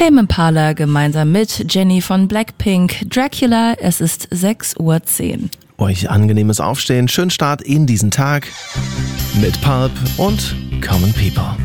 Tame Impala gemeinsam mit Jenny von Blackpink. Dracula, es ist 6:10 Uhr. Euch angenehmes Aufstehen, schönen Start in diesen Tag mit Pulp und Common People.